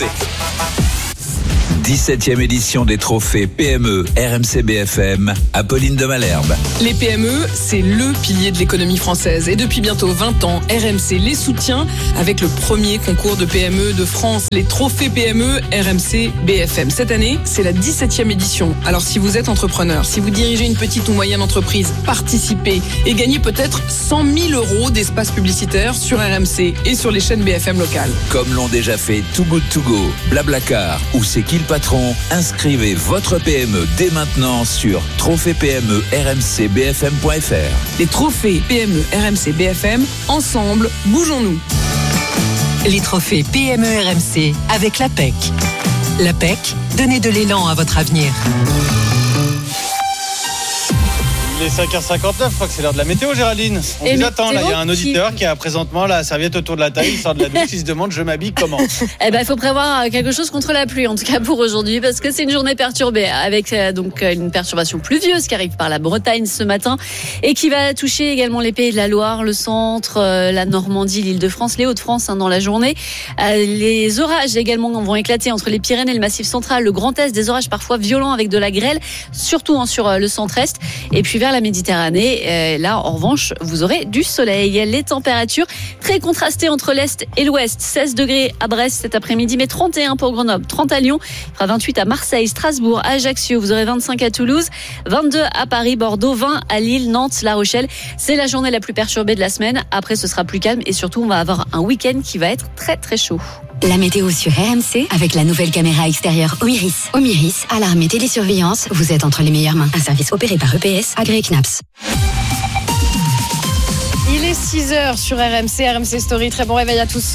17e édition des trophées PME RMC BFM, Apolline de Malherbe. Les PME, c'est le pilier de l'économie française. Et depuis bientôt 20 ans, RMC les soutient avec le premier concours de PME de France, les trophées PME RMC BFM. Cette année, c'est la 17e édition. Alors si vous êtes entrepreneur, si vous dirigez une petite ou moyenne entreprise, participez et gagnez peut-être 100 000 € d'espace publicitaire sur RMC et sur les chaînes BFM locales. Comme l'ont déjà fait Too Good To Go, Blablacar ou C'est qui le patron, inscrivez votre PME dès maintenant sur trophées-PME-RMC-BFM.fr. Les trophées PME RMC BFM, ensemble, bougeons-nous. Les trophées PME RMC avec l'APEC. L'APEC, donnez de l'élan à votre avenir. Il est 5h59, je crois que c'est l'heure de la météo, Géraldine. On vous attend, là. Il y a un auditeur qui a présentement la serviette autour de la taille, il sort de la douche, il se demande je m'habille comment. Il faut prévoir quelque chose contre la pluie, en tout cas pour aujourd'hui, parce que c'est une journée perturbée, avec donc une perturbation pluvieuse qui arrive par la Bretagne ce matin et qui va toucher également les Pays de la Loire, le centre, la Normandie, l'Île-de-France, les Hauts-de-France dans la journée. Les orages également vont éclater entre les Pyrénées et le Massif central, le Grand Est, des orages parfois violents avec de la grêle, surtout sur le centre-est, et puis vers la Méditerranée. Là, en revanche, vous aurez du soleil. Les températures très contrastées entre l'Est et l'Ouest. 16 degrés à Brest cet après-midi, mais 31 pour Grenoble, 30 à Lyon, il fera 28 à Marseille, Strasbourg, à Ajaccio. Vous aurez 25 à Toulouse, 22 à Paris, Bordeaux, 20 à Lille, Nantes, La Rochelle. C'est la journée la plus perturbée de la semaine. Après, ce sera plus calme et surtout, on va avoir un week-end qui va être très très chaud. La météo sur RMC avec la nouvelle caméra extérieure Omiris. Omiris, alarme et télésurveillance, vous êtes entre les meilleures mains. Un service opéré par EPS, agréé CNAPS. Il est 6h sur RMC, RMC Story. Très bon réveil à tous.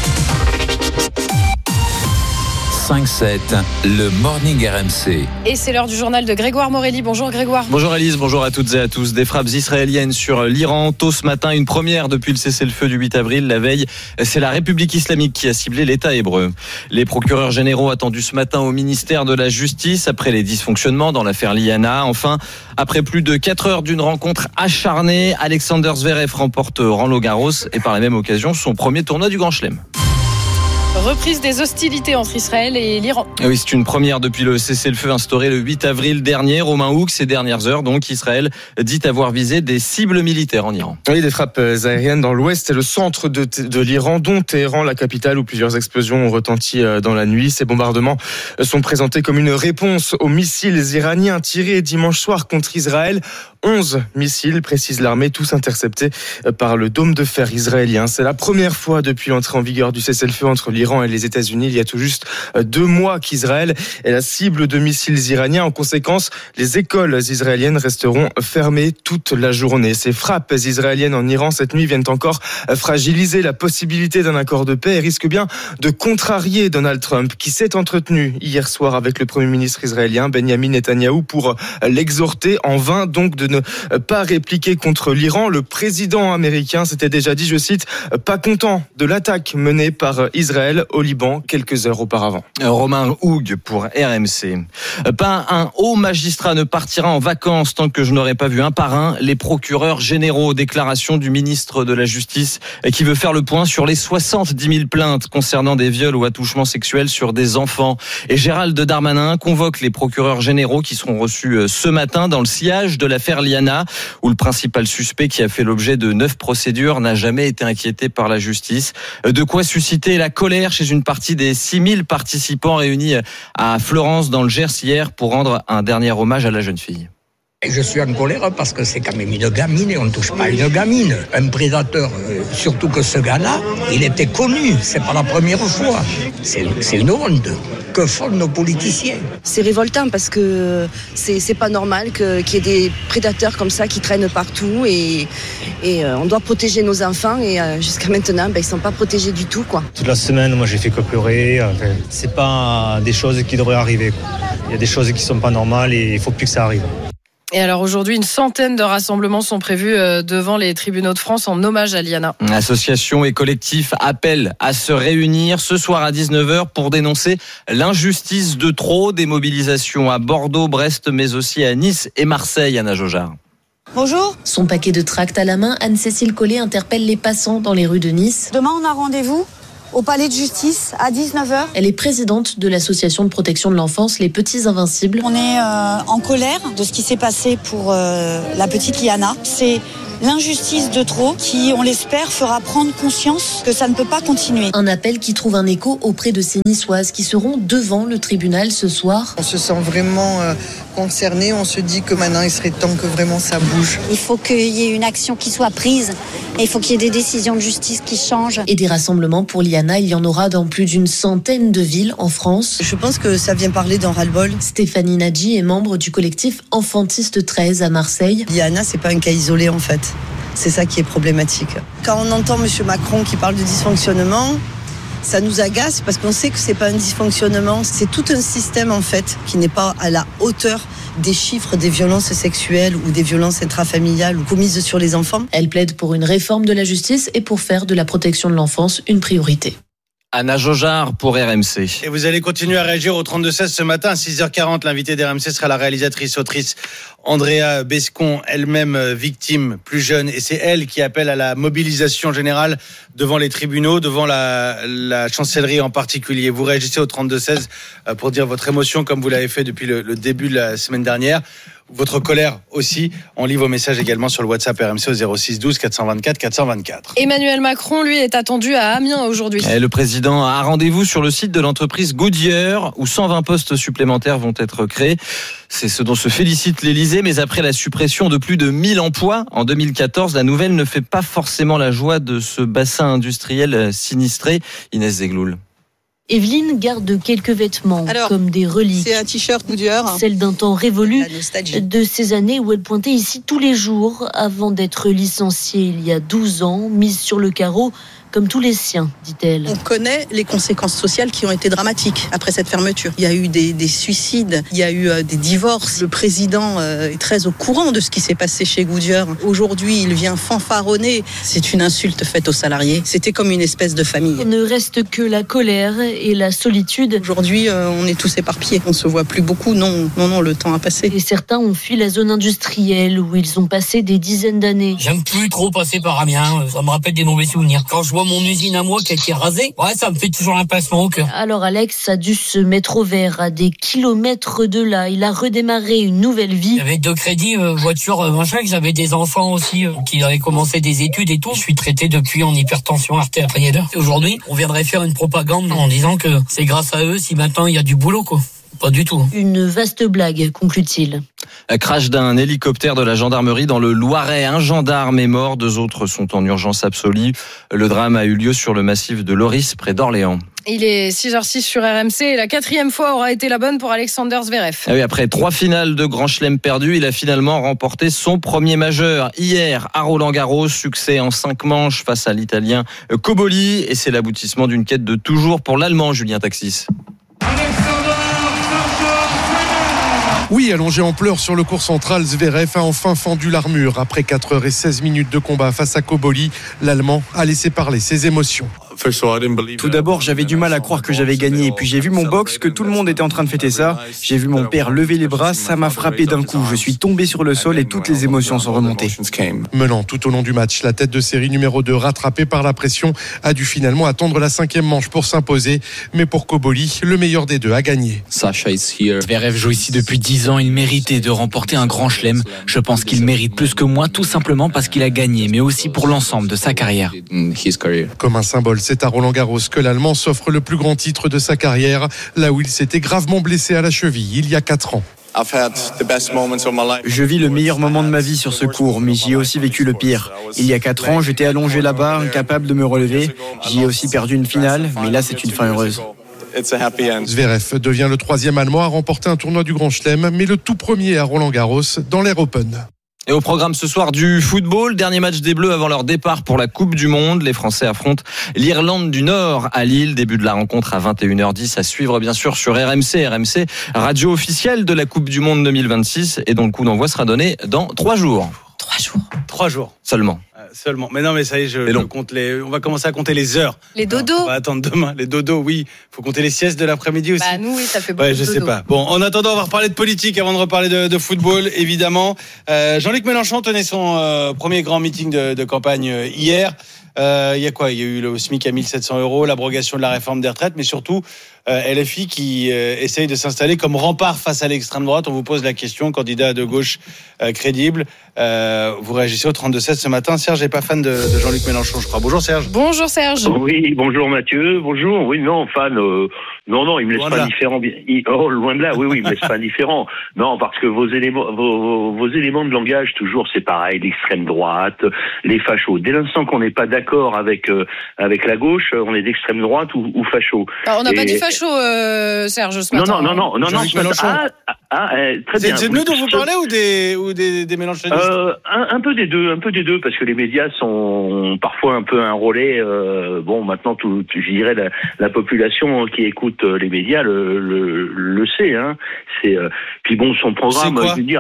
5-7, le Morning RMC. Et c'est l'heure du journal de Grégoire Morelli. Bonjour Grégoire. Bonjour Alice, bonjour à toutes et à tous. Des frappes israéliennes sur l'Iran. Tôt ce matin, une première depuis le cessez-le-feu du 8 avril. La veille, c'est la République islamique qui a ciblé l'État hébreu. Les procureurs généraux attendus ce matin au ministère de la Justice après les dysfonctionnements dans l'affaire Liana. Enfin, après plus de 4 heures d'une rencontre acharnée, Alexander Zverev remporte Roland-Garros et par la même occasion son premier tournoi du Grand Chelem. Reprise des hostilités entre Israël et l'Iran. Oui, c'est une première depuis le cessez-le-feu instauré le 8 avril dernier. Romain Houk, ces dernières heures, donc, Israël dit avoir visé des cibles militaires en Iran. Oui, des frappes aériennes dans l'ouest et le centre de l'Iran, dont Téhéran, la capitale, où plusieurs explosions ont retenti dans la nuit. Ces bombardements sont présentés comme une réponse aux missiles iraniens tirés dimanche soir contre Israël. 11 missiles, précise l'armée, tous interceptés par le dôme de fer israélien. C'est la première fois depuis l'entrée en vigueur du cessez-le-feu entre l'Iran et les États-Unis. Il y a tout juste 2 mois qu'Israël est la cible de missiles iraniens. En conséquence, les écoles israéliennes resteront fermées toute la journée. Ces frappes israéliennes en Iran cette nuit viennent encore fragiliser la possibilité d'un accord de paix et risquent bien de contrarier Donald Trump, qui s'est entretenu hier soir avec le Premier ministre israélien Benjamin Netanyahou pour l'exhorter en vain donc de ne pas répliquer contre l'Iran. Le président américain s'était déjà dit, je cite, pas content de l'attaque menée par Israël au Liban quelques heures auparavant. Romain Houg pour RMC. Pas un haut magistrat ne partira en vacances tant que je n'aurai pas vu un par un les procureurs généraux. Déclaration du ministre de la Justice qui veut faire le point sur les 70 000 plaintes concernant des viols ou attouchements sexuels sur des enfants. Et Gérald Darmanin convoque les procureurs généraux qui seront reçus ce matin dans le sillage de l'affaire Liana, où le principal suspect qui a fait l'objet de 9 procédures n'a jamais été inquiété par la justice. De quoi susciter la colère chez une partie des 6000 participants réunis à Florence dans le Gers hier pour rendre un dernier hommage à la jeune fille. Et je suis en colère parce que c'est quand même une gamine et on ne touche pas une gamine. Un prédateur, surtout que ce gars-là, il était connu, c'est pas la première fois. C'est une honte. Que font nos politiciens? C'est révoltant parce que c'est pas normal qu'il y ait des prédateurs comme ça qui traînent partout et on doit protéger nos enfants et jusqu'à maintenant, ils sont pas protégés du tout, quoi. Toute la semaine, moi j'ai fait que pleurer. Enfin, c'est pas des choses qui devraient arriver, quoi. Il y a des choses qui sont pas normales et il faut plus que ça arrive. Et alors aujourd'hui, une centaine de rassemblements sont prévus devant les tribunaux de France en hommage à Liana. Associations et collectifs appellent à se réunir ce soir à 19h pour dénoncer l'injustice de trop. Des mobilisations à Bordeaux, Brest, mais aussi à Nice et Marseille, Anna Jojard. Bonjour. Son paquet de tracts à la main, Anne-Cécile Collet interpelle les passants dans les rues de Nice. Demain, on a rendez-vous au palais de justice à 19h. Elle est présidente de l'association de protection de l'enfance Les Petits Invincibles. On est en colère de ce qui s'est passé pour la petite Liana. C'est l'injustice de trop qui, on l'espère, fera prendre conscience que ça ne peut pas continuer. Un appel qui trouve un écho auprès de ces Niçoises qui seront devant le tribunal ce soir. On se sent vraiment concernés, on se dit que maintenant il serait temps que vraiment ça bouge. Il faut qu'il y ait une action qui soit prise et il faut qu'il y ait des décisions de justice qui changent. Et des rassemblements pour Liana, il y en aura dans plus d'une centaine de villes en France. Je pense que ça vient parler d'un ras-le-bol. Stéphanie Nadji est membre du collectif Enfantiste 13 à Marseille. Liana, c'est pas un cas isolé en fait. C'est ça qui est problématique. Quand on entend M. Macron qui parle de dysfonctionnement, ça nous agace parce qu'on sait que c'est pas un dysfonctionnement, c'est tout un système en fait qui n'est pas à la hauteur des chiffres des violences sexuelles ou des violences intrafamiliales ou commises sur les enfants. Elle plaide pour une réforme de la justice et pour faire de la protection de l'enfance une priorité. Anna Jojard pour RMC. Et vous allez continuer à réagir au 32-16 ce matin à 6h40. L'invité d'RMC sera la réalisatrice-autrice Andrea Bescon, elle-même victime, plus jeune. Et c'est elle qui appelle à la mobilisation générale devant les tribunaux, devant la chancellerie en particulier. Vous réagissez au 32-16 pour dire votre émotion comme vous l'avez fait depuis le début de la semaine dernière. Votre colère aussi. On lit vos messages également sur le WhatsApp RMC au 06 12 424 424. Emmanuel Macron, lui, est attendu à Amiens aujourd'hui. Et le président a rendez-vous sur le site de l'entreprise Goodyear où 120 postes supplémentaires vont être créés. C'est ce dont se félicite l'Élysée, mais après la suppression de plus de 1000 emplois en 2014, la nouvelle ne fait pas forcément la joie de ce bassin industriel sinistré. Inès Zegloul. Evelyne garde quelques vêtements, comme des reliques. C'est un t-shirt Goodyear. Celle d'un temps révolu, de ces années où elle pointait ici tous les jours avant d'être licenciée il y a 12 ans, mise sur le carreau, comme tous les siens, dit-elle. On connaît les conséquences sociales qui ont été dramatiques après cette fermeture. Il y a eu des suicides, il y a eu des divorces. Le président est très au courant de ce qui s'est passé chez Goodyear. Aujourd'hui, il vient fanfaronner. C'est une insulte faite aux salariés. C'était comme une espèce de famille. Il ne reste que la colère et la solitude. Aujourd'hui, on est tous éparpillés. On se voit plus beaucoup. Non, le temps a passé. Et certains ont fui la zone industrielle où ils ont passé des dizaines d'années. J'aime plus trop passer par Amiens. Ça me rappelle des mauvais souvenirs. Quand je vois mon usine à moi qui a été rasée, ça me fait toujours un pincement au cœur. Alors Alex a dû se mettre au vert à des kilomètres de là. Il a redémarré une nouvelle vie. J'avais 2 crédits, voiture, machin, que j'avais des enfants aussi qui avaient commencé des études et tout. Je suis traité depuis en hypertension artérielle. Aujourd'hui, on viendrait faire une propagande en disant que c'est grâce à eux si maintenant il y a du boulot, quoi. Pas du tout. Une vaste blague, conclut-il. Crash d'un hélicoptère de la gendarmerie dans le Loiret. Un gendarme est mort, 2 autres sont en urgence absolue. Le drame a eu lieu sur le massif de Loris, près d'Orléans. Il est 6h06 sur RMC et la 4e fois aura été la bonne pour Alexander Zverev. Ah oui, après 3 finales de Grand Chelem perdues, il a finalement remporté son premier majeur. Hier, à Roland-Garros, succès en 5 manches face à l'Italien Cobolli. Et c'est l'aboutissement d'une quête de toujours pour l'Allemand, Julien Taxis. Oui, allongé en pleurs sur le court central, Zverev a enfin fendu l'armure. Après 4h16 de combat face à Cobolli, l'Allemand a laissé parler ses émotions. Tout d'abord, j'avais du mal à croire que j'avais gagné. Et puis j'ai vu mon box, que tout le monde était en train de fêter ça. J'ai vu mon père lever les bras, ça m'a frappé d'un coup. Je suis tombé sur le sol et toutes les émotions sont remontées. Menant tout au long du match, la tête de série numéro 2, rattrapée par la pression, a dû finalement attendre la 5e manche pour s'imposer. Mais pour Cobolli, le meilleur des deux a gagné. Zverev joue ici depuis 10 ans. Il méritait de remporter un grand chelem. Je pense qu'il mérite plus que moi, tout simplement parce qu'il a gagné, mais aussi pour l'ensemble de sa carrière. Comme un symbole, c'est à Roland-Garros que l'Allemand s'offre le plus grand titre de sa carrière, là où il s'était gravement blessé à la cheville il y a 4 ans. Je vis le meilleur moment de ma vie sur ce court, mais j'y ai aussi vécu le pire. Il y a 4 ans, j'étais allongé là-bas, incapable de me relever. J'y ai aussi perdu une finale, mais là c'est une fin heureuse. Zverev devient le 3e Allemand à remporter un tournoi du Grand Chelem, mais le tout premier à Roland-Garros dans l'Air Open. Et au programme ce soir du football, dernier match des Bleus avant leur départ pour la Coupe du Monde. Les Français affrontent l'Irlande du Nord à Lille. Début de la rencontre à 21h10 à suivre bien sûr sur RMC. RMC, radio officielle de la Coupe du Monde 2026 et dont le coup d'envoi sera donné dans 3 jours. 3 jours seulement. Seulement. Mais non, mais ça y est, je compte on va commencer à compter les heures. Les dodos. On va attendre demain. Les dodos, oui. Faut compter les siestes de l'après-midi aussi. Nous, oui, ça fait beaucoup de dodos. Je sais pas. Bon, en attendant, on va reparler de politique avant de reparler de football, évidemment. Jean-Luc Mélenchon tenait son premier grand meeting de campagne hier. Il y a quoi ? Il y a eu le SMIC à 1700 €, l'abrogation de la réforme des retraites, mais surtout LFI qui essaye de s'installer comme rempart face à l'extrême droite. On vous pose la question, candidat de gauche crédible. Vous réagissez au 32-16 ce matin. Serge n'est pas fan de Jean-Luc Mélenchon, je crois. Bonjour Serge. Bonjour Serge. Oui, bonjour Mathieu. Bonjour. Oui, non, fan. Non, il me laisse pas indifférent. Loin de là. Oui, il me laisse pas indifférent. Non, parce que vos éléments de langage, toujours, c'est pareil. L'extrême droite, les fachos. Dès l'instant qu'on n'est pas d'accord avec la gauche, on est d'extrême droite ou facho. Alors, on n'a pas dit facho, Serge, ce matin. Non. Très bien. C'est de nous dont vous parlez ou des mélenchonistes? Un peu des deux, parce que les médias sont parfois un peu un relais. Maintenant, je dirais la population qui écoute les médias le sait. Hein. Puis bon, son programme, je veux dire,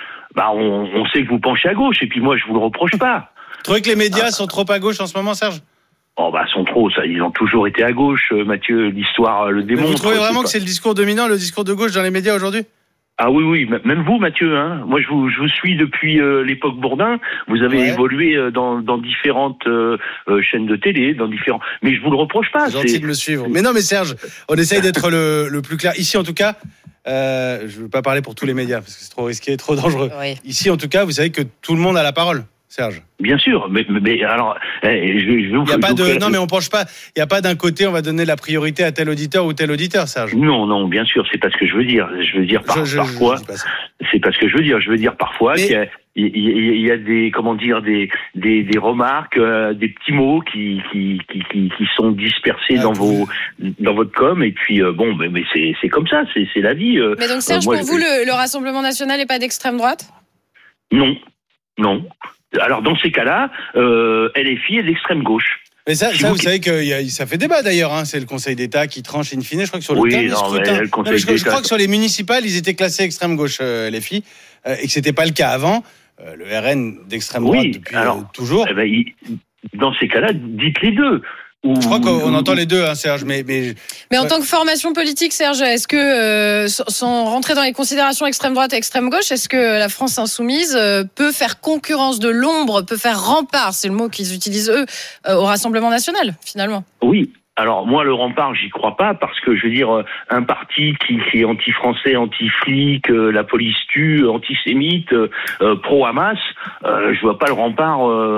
on sait que vous penchez à gauche, et puis moi, je vous le reproche pas. Vous trouvez que les médias sont trop à gauche en ce moment, Serge? Sont trop, ça. Ils ont toujours été à gauche, Mathieu. L'histoire le démontre. Mais vous trouvez vraiment que c'est le discours dominant, le discours de gauche dans les médias aujourd'hui? Ah oui, même vous, Mathieu. Hein. Moi, je vous suis depuis l'époque Bourdin. Vous avez évolué dans différentes chaînes de télé, Mais je vous le reproche pas. C'est gentil de me suivre. Mais non, mais Serge, on essaye d'être le plus clair. Ici, en tout cas, je ne veux pas parler pour tous les médias parce que c'est trop risqué, trop dangereux. Oui. Ici, en tout cas, vous savez que tout le monde a la parole. Serge. Bien sûr, mais alors, je vais vous. Non, mais on penche pas. Il y a pas d'un côté, on va donner la priorité à tel auditeur ou tel auditeur, Serge. Non, bien sûr, c'est pas ce que je veux dire. Je veux dire parfois. C'est pas ce que je veux dire. Je veux dire parfois qu'il y a des des remarques, des petits mots qui sont dispersés dans votre com, et puis mais c'est comme ça, c'est la vie. Mais donc Serge, pour vous, le Rassemblement national n'est pas d'extrême droite? Non. Alors dans ces cas-là, LFI est d'extrême gauche. Mais ça vous savez que ça fait débat d'ailleurs. Hein. C'est le Conseil d'État qui tranche in fine. Je crois que sur le dernier scrutin, je crois que sur les municipales, ils étaient classés extrême gauche LFI, et que c'était pas le cas avant. Le RN d'extrême droite depuis toujours. Dans ces cas-là, dites les deux. Je crois qu'on entend les deux, hein, Serge. Mais en tant que formation politique, Serge, est-ce que, sans rentrer dans les considérations extrême droite et extrême gauche, est-ce que la France insoumise peut faire concurrence de l'ombre, peut faire rempart, c'est le mot qu'ils utilisent eux, au Rassemblement national, finalement? Oui. Alors moi, le rempart, j'y crois pas, parce que je veux dire, un parti qui est anti-français, anti-flic, la police tue, antisémite, pro-Hamas, je vois pas le rempart.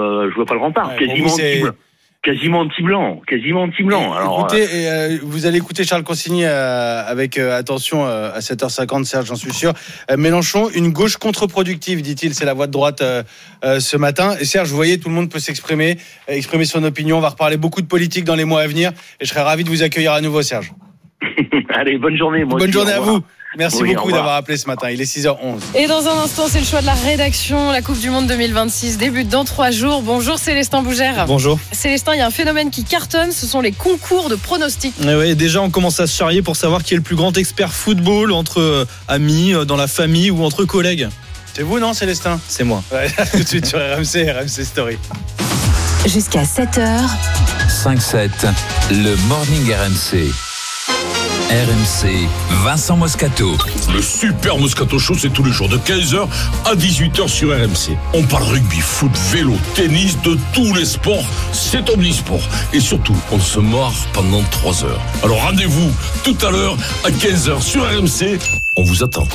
Quasiment anti-blanc. Alors, écoutez, vous allez écouter Charles Consigny avec attention à 7h50, Serge, j'en suis sûr. Mélenchon, une gauche contre-productive, dit-il, c'est la voix de droite ce matin. Et Serge, vous voyez, tout le monde peut exprimer son opinion. On va reparler beaucoup de politique dans les mois à venir, et je serai ravi de vous accueillir à nouveau, Serge. Allez, bonne journée. Bonne journée à vous. Merci beaucoup d'avoir appelé ce matin. Il est 6h11. Et dans un instant, c'est le choix de la rédaction. La Coupe du Monde 2026 débute dans 3 jours. Bonjour Célestin Bougère. Bonjour. Célestin, il y a un phénomène qui cartonne, ce sont les concours de pronostics. Oui, déjà on commence à se charrier pour savoir qui est le plus grand expert football, entre amis, dans la famille ou entre collègues. C'est vous, non, Célestin? C'est moi. Ouais, tout de suite sur RMC Story. Jusqu'à 7h. 5-7, le Morning RMC. RMC, Vincent Moscato. Le Super Moscato Show, c'est tous les jours de 15h à 18h sur RMC. On parle rugby, foot, vélo, tennis, de tous les sports. C'est omnisport. Et surtout, on se marre pendant 3 heures. Alors rendez-vous tout à l'heure à 15h sur RMC. On vous attend.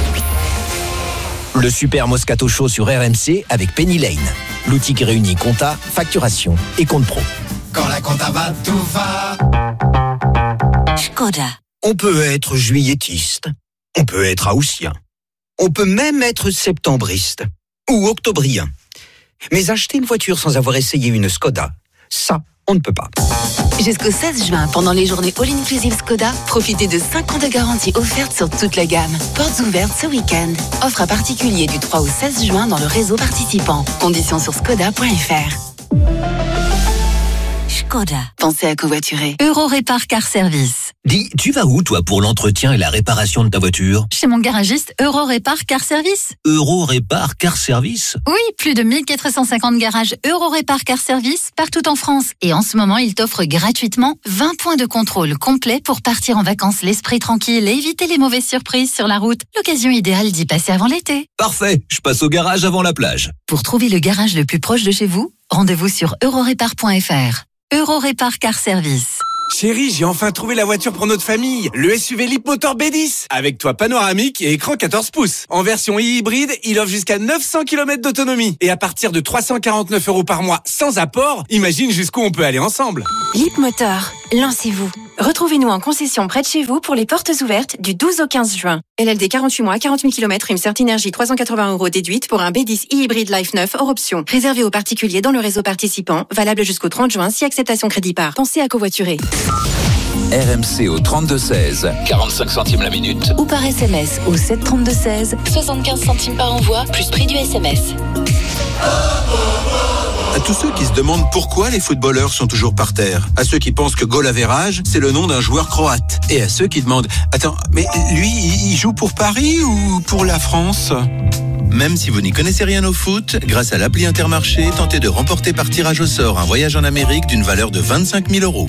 Le Super Moscato Show sur RMC avec Penny Lane. L'outil qui réunit compta, facturation et compte pro. Quand la compta va, tout va. Skoda. On peut être juilletiste, on peut être haussien, on peut même être septembriste ou octobrien. Mais acheter une voiture sans avoir essayé une Skoda, ça, on ne peut pas. Jusqu'au 16 juin, pendant les journées All-Inclusive Skoda, profitez de 5 ans de garantie offerte sur toute la gamme. Portes ouvertes ce week-end. Offre à particulier du 3 au 16 juin dans le réseau participant. Conditions sur skoda.fr. Skoda. Pensez à covoiturer. Eurorépar Car Service. Dis, tu vas où toi pour l'entretien et la réparation de ta voiture ? Chez mon garagiste Eurorépar Car Service. Eurorépar Car Service ? Oui, plus de 1450 garages Eurorépar Car Service partout en France. Et en ce moment, il t'offre gratuitement 20 points de contrôle complet pour partir en vacances l'esprit tranquille et éviter les mauvaises surprises sur la route. L'occasion idéale d'y passer avant l'été. Parfait, je passe au garage avant la plage. Pour trouver le garage le plus proche de chez vous, rendez-vous sur eurorépar.fr. Eurorépar Car Service. Chérie, j'ai enfin trouvé la voiture pour notre famille. Le SUV Leapmotor B10. Avec toit panoramique et écran 14 pouces. En version hybride, il offre jusqu'à 900 km d'autonomie. Et à partir de 349 € par mois sans apport, imagine jusqu'où on peut aller ensemble. Leapmotor, lancez-vous. Retrouvez-nous en concession près de chez vous pour les portes ouvertes du 12 au 15 juin. LLD 48 mois, 40 000 km, une Cert Énergie 380 € déduite pour un B10 e-hybride Life 9 hors option. Réservé aux particuliers dans le réseau participant, valable jusqu'au 30 juin si acceptation crédit par. Pensez à covoiturer. RMC au 32-16, 45 centimes la minute. Ou par SMS au 732-16, 75 centimes par envoi, plus prix du SMS. À tous ceux qui se demandent pourquoi les footballeurs sont toujours par terre, à ceux qui pensent que goal average, c'est le nom d'un joueur croate, et à ceux qui demandent « Attends, mais lui, il joue pour Paris ou pour la France ?» Même si vous n'y connaissez rien au foot, grâce à l'appli Intermarché, tentez de remporter par tirage au sort un voyage en Amérique d'une valeur de 25 000 €.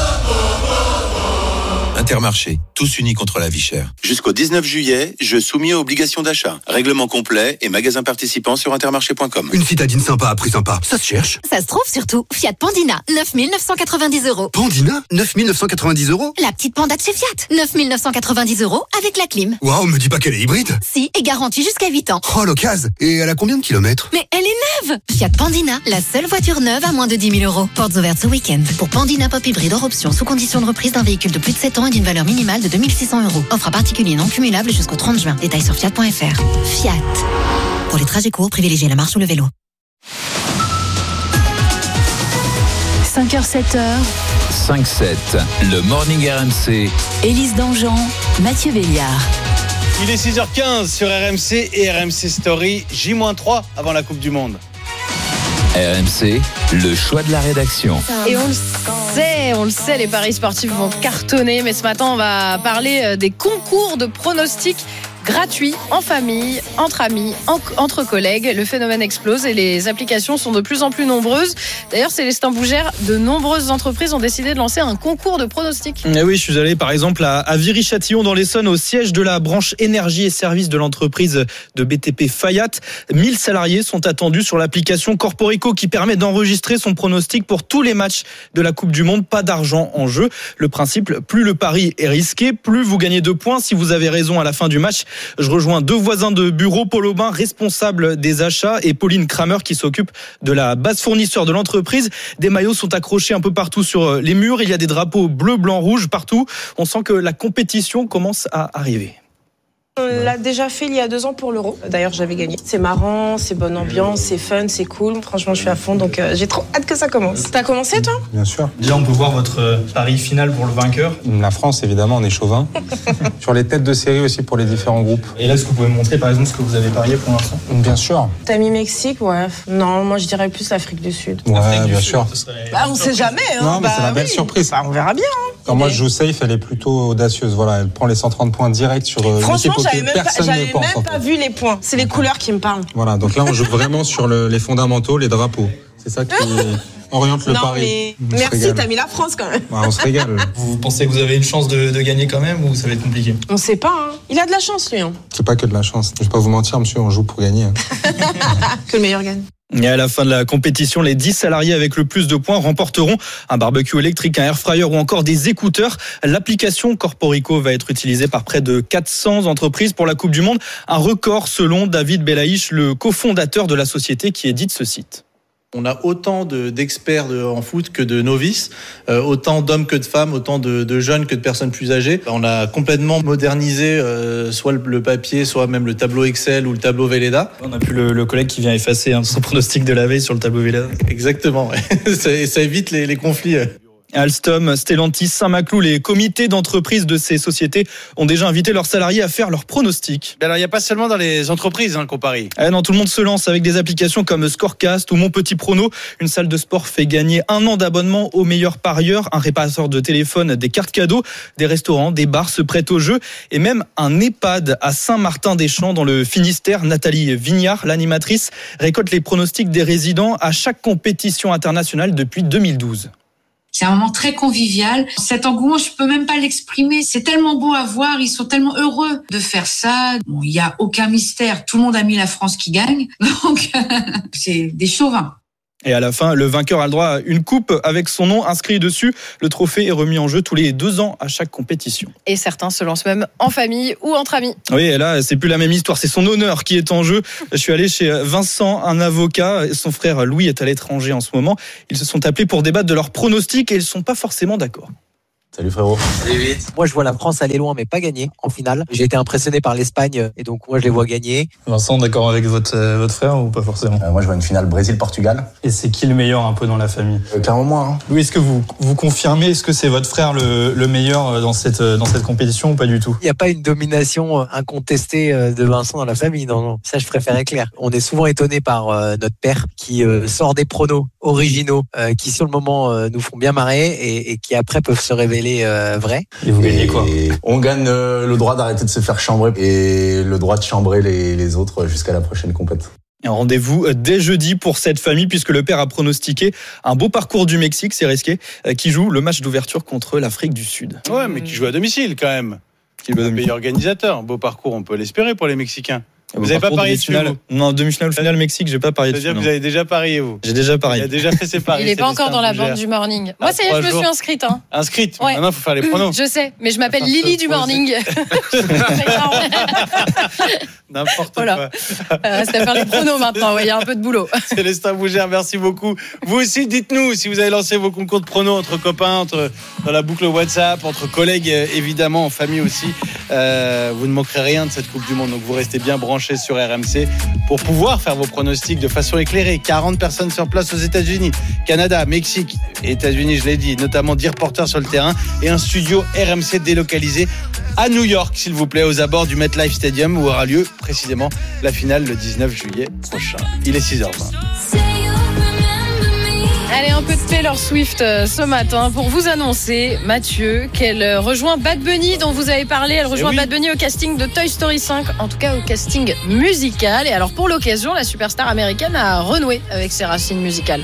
Intermarché, tous unis contre la vie chère. Jusqu'au 19 juillet, jeu soumis aux obligations d'achat. Règlement complet et magasins participants sur intermarché.com. Une citadine sympa à prix sympa, ça se cherche. Ça se trouve surtout. Fiat Pandina, 9 990 €. Pandina, 9 990 €. La petite panda de chez Fiat, 9 990 € avec la clim. Waouh, me dis pas qu'elle est hybride. Si, et garantie jusqu'à 8 ans. Oh, l'occasion. Et elle a combien de kilomètres ? Mais elle est neuve. Fiat Pandina, la seule voiture neuve à moins de 10 000 €. Portes ouvertes ce week-end. Pour Pandina Pop Hybride hors option, sous condition de reprise d'un véhicule de plus de 7 ans et d'une valeur minimale de 2 600 €. Offre à particulier non cumulable jusqu'au 30 juin. Détails sur fiat.fr. Fiat. Pour les trajets courts, privilégiez la marche ou le vélo. 5h, 7h. 5-7, le Morning RMC. Élise Dangean, Mathieu Béliard. Il est 6h15 sur RMC et RMC Story, J-3 avant la Coupe du Monde. RMC, le choix de la rédaction. Et on le sait, les paris sportifs vont cartonner. Mais ce matin, on va parler des concours de pronostics gratuits en famille, entre amis, entre collègues. Le phénomène explose et les applications sont de plus en plus nombreuses. D'ailleurs, Célestin Bougère, de nombreuses entreprises ont décidé de lancer un concours de pronostics. Et oui, je suis allé par exemple à Viry-Châtillon dans l'Essonne, au siège de la branche énergie et services de l'entreprise de BTP Fayat. 1000 salariés sont attendus sur l'application Corporico qui permet d'enregistrer son pronostic pour tous les matchs de la Coupe du Monde. Pas d'argent en jeu. Le principe, plus le pari est risqué, plus vous gagnez de points si vous avez raison à la fin du match. Je rejoins deux voisins de bureau, Paul Aubin, responsable des achats, et Pauline Kramer qui s'occupe de la base fournisseur de l'entreprise. Des maillots sont accrochés un peu partout sur les murs. Il y a des drapeaux bleu, blanc, rouge partout. On sent que la compétition commence à arriver. On l'a déjà fait il y a 2 ans pour l'Euro. D'ailleurs, j'avais gagné. C'est marrant, c'est bonne ambiance, c'est fun, c'est cool. Franchement, je suis à fond, donc j'ai trop hâte que ça commence. T'as commencé, toi ? Bien sûr. Déjà, on peut voir votre pari final pour le vainqueur. La France, évidemment, on est chauvin. Sur les têtes de série aussi pour les différents groupes. Et là, est-ce que vous pouvez me montrer, par exemple, ce que vous avez parié pour l'instant ? Bien sûr. T'as mis Mexique, ouais. Non, moi, je dirais plus l'Afrique du Sud. Ouais, bien sûr. Bah, on sait jamais, hein. Non, mais c'est la belle surprise. Bah, on verra bien, hein. Quand moi, je joue safe, elle est plutôt audacieuse. Voilà, elle prend les 130 points direct sur franchement, l'équipe auquel personne ne pense. J'avais même pas vu les points. C'est les couleurs qui me parlent. Voilà, donc là, on joue vraiment sur les fondamentaux, les drapeaux. C'est ça qui oriente le pari. Mais merci, t'as mis la France quand même. Ouais, on se régale. Vous pensez que vous avez une chance de gagner quand même ou ça va être compliqué ? On sait pas, hein. Il a de la chance, lui. Hein. C'est pas que de la chance. Je vais pas vous mentir, monsieur, on joue pour gagner. Hein. Que le meilleur gagne. Et à la fin de la compétition, les 10 salariés avec le plus de points remporteront un barbecue électrique, un air fryer ou encore des écouteurs. L'application Corporico va être utilisée par près de 400 entreprises pour la Coupe du Monde. Un record selon David Belaïch, le cofondateur de la société qui édite ce site. On a autant d'experts en foot que de novices, autant d'hommes que de femmes, autant de jeunes que de personnes plus âgées. On a complètement modernisé soit le papier, soit même le tableau Excel ou le tableau Velleda. On a plus le collègue qui vient effacer son pronostic de la veille sur le tableau Velleda. Exactement, ouais. ça évite les conflits. Alstom, Stellantis, Saint-Maclou, les comités d'entreprise de ces sociétés ont déjà invité leurs salariés à faire leurs pronostics. Alors, il n'y a pas seulement dans les entreprises qu'on parie. Non, tout le monde se lance avec des applications comme Scorecast ou Mon Petit Prono. Une salle de sport fait gagner 1 an d'abonnement aux meilleurs parieurs, un réparateur de téléphone, des cartes cadeaux, des restaurants, des bars se prêtent au jeu et même un EHPAD à Saint-Martin-des-Champs dans le Finistère. Nathalie Vignard, l'animatrice, récolte les pronostics des résidents à chaque compétition internationale depuis 2012. C'est un moment très convivial. Cet engouement, je peux même pas l'exprimer. C'est tellement beau à voir. Ils sont tellement heureux de faire ça. Bon, il y a aucun mystère. Tout le monde a mis la France qui gagne. Donc, c'est des chauvins. Et à la fin, le vainqueur a le droit à une coupe avec son nom inscrit dessus. Le trophée est remis en jeu tous les 2 ans à chaque compétition. Et certains se lancent même en famille ou entre amis. Oui, et là, c'est plus la même histoire. C'est son honneur qui est en jeu. Je suis allé chez Vincent, un avocat. Son frère Louis est à l'étranger en ce moment. Ils se sont appelés pour débattre de leurs pronostics et ils ne sont pas forcément d'accord. Salut frérot. Salut vite. Moi je vois la France aller loin mais pas gagner en finale. J'ai été impressionné par l'Espagne et donc moi je les vois gagner. Vincent, d'accord avec votre frère ou pas forcément? Moi je vois une finale Brésil-Portugal. Et c'est qui le meilleur un peu dans la famille? Clairement moi. Hein. Oui, est-ce que vous confirmez, est-ce que c'est votre frère le meilleur dans cette compétition ou pas du tout? Il n'y a pas une domination incontestée de Vincent dans la famille, non. Ça je préférais clair. On est souvent étonné par notre père qui sort des pronos originaux qui sur le moment nous font bien marrer et qui après peuvent se révéler vrai. Et vous gagnez quoi? On gagne le droit d'arrêter de se faire chambrer et le droit de chambrer les autres jusqu'à la prochaine compète. Et un rendez-vous dès jeudi pour cette famille puisque le père a pronostiqué un beau parcours du Mexique, c'est risqué, qui joue le match d'ouverture contre l'Afrique du Sud. Ouais, mais qui joue à domicile quand même. Qui est le meilleur organisateur. Un beau parcours, on peut l'espérer pour les Mexicains. Vous n'avez pas parié dessus? Non, demi-finale final Mexique, j'ai pas parié dessus. C'est-à-dire que vous avez déjà parié, vous? J'ai déjà parié. Il a déjà fait ses paris. Il n'est pas encore dans la bande du morning. Moi, ça y est, je me suis inscrite. Inscrite? Ouais. Maintenant, il faut faire les pronos. Je sais, mais je m'appelle Lily du morning. N'importe quoi. C'est à faire les pronos maintenant, il y a un peu de boulot. Célestin Bougère, merci beaucoup. Vous aussi, dites-nous si vous avez lancé vos concours de pronos entre copains, dans la boucle WhatsApp, entre collègues, évidemment, en famille aussi. Vous ne manquerez rien de cette Coupe du Monde, donc vous restez bien branchés sur RMC pour pouvoir faire vos pronostics de façon éclairée. 40 personnes sur place aux États-Unis, Canada, Mexique et États-Unis, je l'ai dit, notamment 10 reporters sur le terrain et un studio RMC délocalisé à New York, s'il vous plaît, aux abords du MetLife Stadium où aura lieu précisément la finale le 19 juillet prochain. Il est 6h20. Allez, un peu de Taylor Swift ce matin pour vous annoncer, Mathieu, qu'elle rejoint Bad Bunny dont vous avez parlé. Elle rejoint Bad Bunny au casting de Toy Story 5, en tout cas au casting musical. Et alors pour l'occasion, la superstar américaine a renoué avec ses racines musicales.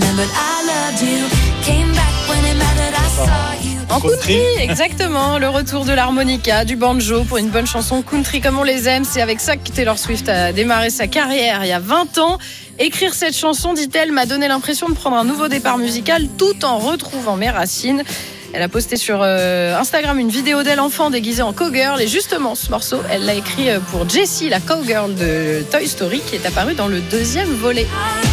En country, exactement. Le retour de l'harmonica, du banjo pour une bonne chanson country comme on les aime. C'est avec ça que Taylor Swift a démarré sa carrière il y a 20 ans. Écrire cette chanson, dit-elle, m'a donné l'impression de prendre un nouveau départ musical tout en retrouvant mes racines. Elle a posté sur Instagram une vidéo d'elle enfant déguisée en cowgirl. Et justement, ce morceau, elle l'a écrit pour Jessie, la cowgirl de Toy Story, qui est apparue dans le 2e volet.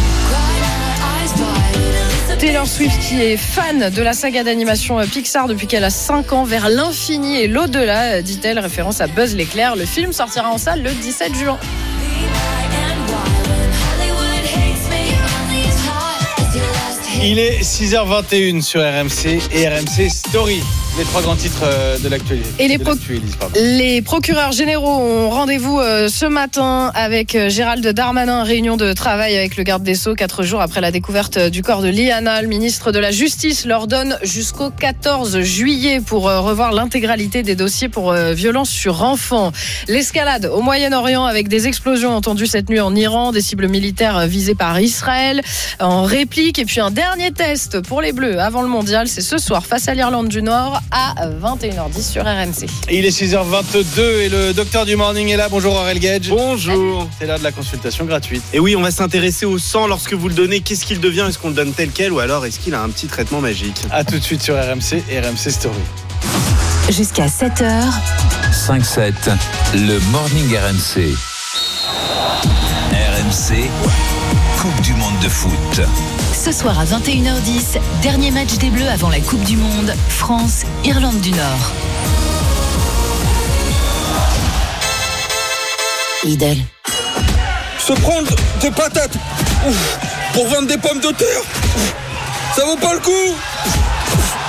Taylor Swift qui est fan de la saga d'animation Pixar depuis qu'elle a 5 ans, vers l'infini et l'au-delà, dit-elle, référence à Buzz l'éclair. Le film sortira en salle le 17 juin. Il est 6h21 sur RMC et RMC Story. Les 3 grands titres de l'actualité. Et les procureurs généraux ont rendez-vous ce matin avec Gérald Darmanin, réunion de travail avec le garde des Sceaux. 4 jours après la découverte du corps de Liana, le ministre de la Justice leur donne jusqu'au 14 juillet pour revoir l'intégralité des dossiers pour violence sur enfants. L'escalade au Moyen-Orient avec des explosions entendues cette nuit en Iran, des cibles militaires visées par Israël en réplique. Et puis un dernier test pour les Bleus avant le mondial, c'est ce soir face à l'Irlande du Nord à 21h10 sur RMC. Et il est 6h22 et le docteur du morning est là. Bonjour Aurel Gage. Bonjour. C'est l'heure de la consultation gratuite. Et oui, on va s'intéresser au sang. Lorsque vous le donnez, qu'est-ce qu'il devient? Est-ce qu'on le donne tel quel ou alors est-ce qu'il a un petit traitement magique? A tout de suite sur RMC et RMC Story. Jusqu'à 7h. 5-7, le morning RMC. RMC, Coupe du Monde de foot. Ce soir à 21h10, dernier match des Bleus avant la Coupe du Monde, France, Irlande du Nord. Lidl. Se prendre des patates pour vendre des pommes de terre, ça vaut pas le coup.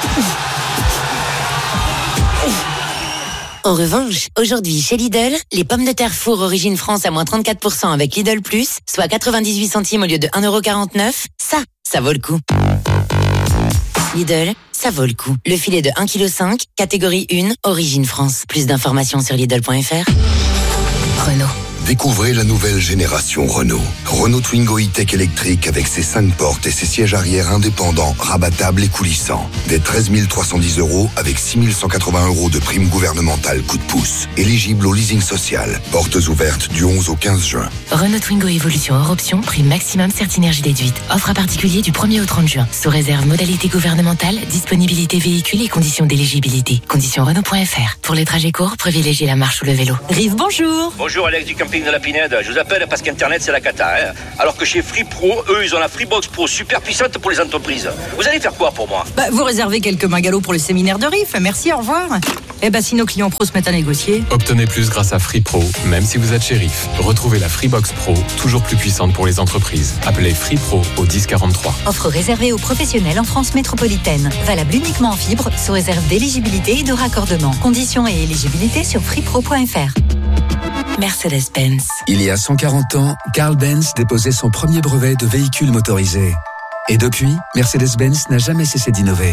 En revanche, aujourd'hui chez Lidl, les pommes de terre four origine France à moins 34% avec Lidl Plus, soit 98 centimes au lieu de 1,49€, ça vaut le coup. Lidl, ça vaut le coup. Le filet de 1,5 kg, catégorie 1, origine France. Plus d'informations sur Lidl.fr. Renault. Découvrez la nouvelle génération Renault. Renault Twingo E-Tech électrique avec ses 5 portes et ses sièges arrière indépendants, rabattables et coulissants. Dès 13 310 € avec 6 180 € de prime gouvernementale coup de pouce. Éligible au leasing social. Portes ouvertes du 11 au 15 juin. Renault Twingo Évolution hors option, prime maximum Certinergie déduite. Offre à particulier du 1er au 30 juin. Sous réserve modalité gouvernementale, disponibilité véhicule et conditions d'éligibilité. Conditions Renault.fr. Pour les trajets courts, privilégiez la marche ou le vélo. Rive, bonjour. Bonjour Alex du camping de la Pinède. Je vous appelle parce qu'Internet c'est la cata. Alors que chez Free Pro, eux, ils ont la Freebox Pro super puissante pour les entreprises. Vous allez faire quoi pour moi ? Vous réservez quelques magalots pour le séminaire de RIF. Merci, au revoir. Si nos clients pros se mettent à négocier. Obtenez plus grâce à Free Pro, même si vous êtes chez RIF. Retrouvez la Freebox Pro, toujours plus puissante pour les entreprises. Appelez Free Pro au 1043. Offre réservée aux professionnels en France métropolitaine. Valable uniquement en fibre, sous réserve d'éligibilité et de raccordement. Conditions et éligibilité sur freepro.fr. Mercedes-Benz. Il y a 140 ans, Carl Benz déposait son premier brevet de véhicule motorisé. Et depuis, Mercedes-Benz n'a jamais cessé d'innover.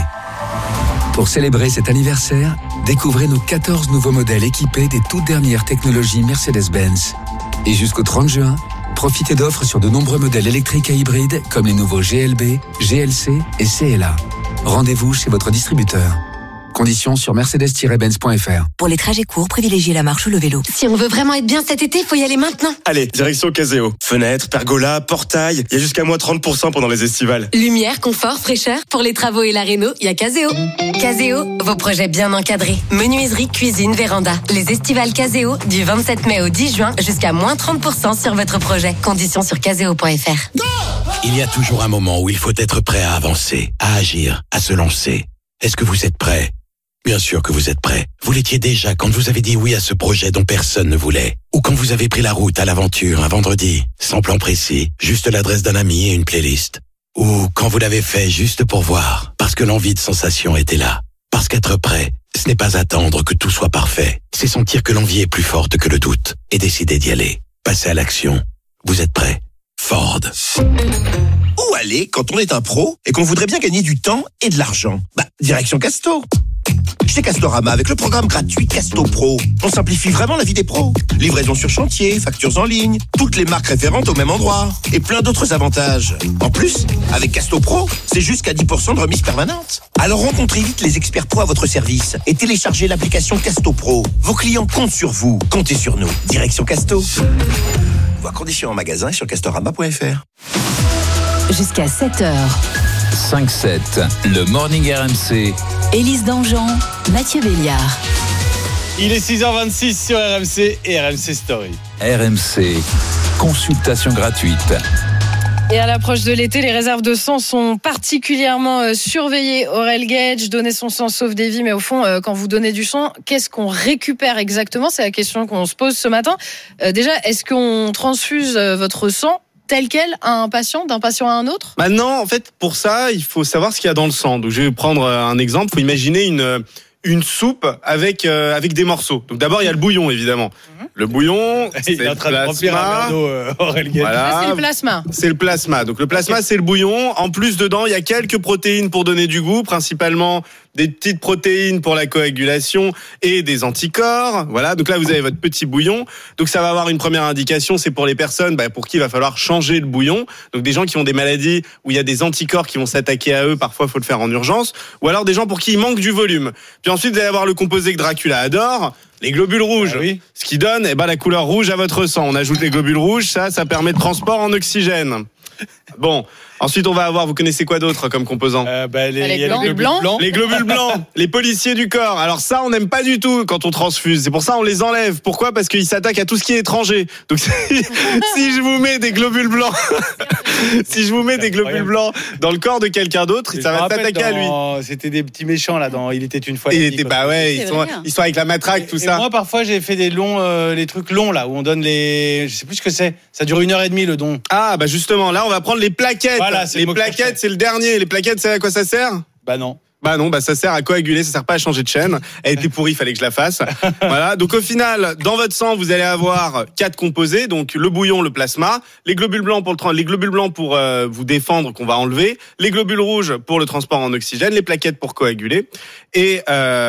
Pour célébrer cet anniversaire, découvrez nos 14 nouveaux modèles équipés des toutes dernières technologies Mercedes-Benz. Et jusqu'au 30 juin, profitez d'offres sur de nombreux modèles électriques et hybrides comme les nouveaux GLB, GLC et CLA. Rendez-vous chez votre distributeur. Conditions sur mercedes-benz.fr. Pour les trajets courts, privilégiez la marche ou le vélo. Si on veut vraiment être bien cet été, faut y aller maintenant. Allez, direction Caseo. Fenêtres, pergola, portail, il y a jusqu'à moins 30% pendant les estivales. Lumière, confort, fraîcheur. Pour les travaux et la réno, il y a Caseo. Caseo, vos projets bien encadrés. Menuiserie, cuisine, véranda. Les estivales Caseo, du 27 mai au 10 juin, jusqu'à moins 30% sur votre projet. Conditions sur caseo.fr. Il y a toujours un moment où il faut être prêt à avancer, à agir, à se lancer. Est-ce que vous êtes prêt ? Bien sûr que vous êtes prêt. Vous l'étiez déjà quand vous avez dit oui à ce projet dont personne ne voulait. Ou quand vous avez pris la route à l'aventure un vendredi, sans plan précis, juste l'adresse d'un ami et une playlist. Ou quand vous l'avez fait juste pour voir, parce que l'envie de sensation était là. Parce qu'être prêt, ce n'est pas attendre que tout soit parfait. C'est sentir que l'envie est plus forte que le doute et décider d'y aller. Passer à l'action. Vous êtes prêt. Ford. Où aller quand on est un pro et qu'on voudrait bien gagner du temps et de l'argent ? Direction Casto. Chez Castorama, avec le programme gratuit Casto Pro, on simplifie vraiment la vie des pros. Livraison sur chantier, factures en ligne, toutes les marques référentes au même endroit et plein d'autres avantages. En plus, avec Casto Pro, c'est jusqu'à 10% de remise permanente. Alors rencontrez vite les experts pro à votre service et téléchargez l'application Casto Pro. Vos clients comptent sur vous, comptez sur nous. Direction Casto. Voir conditions en magasin et sur castorama.fr. Jusqu'à 7h. 5-7, le Morning RMC. Élise Dangean, Mathieu Béliard. Il est 6h26 sur RMC et RMC Story. RMC, consultation gratuite. Et à l'approche de l'été, les réserves de sang sont particulièrement surveillées. Aurel Gage, donner son sang sauve des vies, mais au fond, quand vous donnez du sang, qu'est-ce qu'on récupère exactement ? C'est la question qu'on se pose ce matin. Déjà, est-ce qu'on transfuse votre sang tel quel à un patient, d'un patient à un autre ? Non, en fait, pour ça, il faut savoir ce qu'il y a dans le sang. Donc, je vais prendre un exemple. Il faut imaginer une soupe avec des morceaux. Donc, d'abord, il y a le bouillon, évidemment. Le bouillon, c'est le plasma. Voilà. C'est le plasma. C'est le plasma. Donc, le plasma, c'est le bouillon. En plus, dedans, il y a quelques protéines pour donner du goût, principalement des petites protéines pour la coagulation et des anticorps. Voilà. Donc là, vous avez votre petit bouillon. Donc ça va avoir une première indication, c'est pour les personnes pour qui il va falloir changer le bouillon. Donc des gens qui ont des maladies où il y a des anticorps qui vont s'attaquer à eux, parfois il faut le faire en urgence. Ou alors des gens pour qui il manque du volume. Puis ensuite, vous allez avoir le composé que Dracula adore, les globules rouges. Ah oui. Ce qui donne la couleur rouge à votre sang. On ajoute les globules rouges, ça permet de transport en oxygène. Bon, ensuite on va avoir, vous connaissez quoi d'autre comme composant ? Les globules blancs. Les globules blancs, les policiers du corps. Alors ça, on n'aime pas du tout quand on transfuse. C'est pour ça on les enlève. Pourquoi ? Parce qu'ils s'attaquent à tout ce qui est étranger. Donc si je vous mets des globules blancs, dans le corps de quelqu'un d'autre, ça va s'attaquer à lui. C'était des petits méchants là dans Il était une fois. Ils sont avec la matraque, tout ça. Moi parfois j'ai fait des longs, les trucs longs là où on donne je sais plus ce que c'est. Ça dure 1h30 le don. Justement, là on va prendre les plaquettes. Voilà, les plaquettes, c'est le dernier. Les plaquettes, c'est à quoi ça sert ? Non. Bah non, ça sert à coaguler, ça sert pas à changer de chaîne. Elle était pourrie, il fallait que je la fasse. Voilà. Donc au final, dans votre sang, vous allez avoir 4 composés, donc le bouillon, le plasma, les globules blancs pour vous défendre qu'on va enlever, les globules rouges pour le transport en oxygène, les plaquettes pour coaguler. Et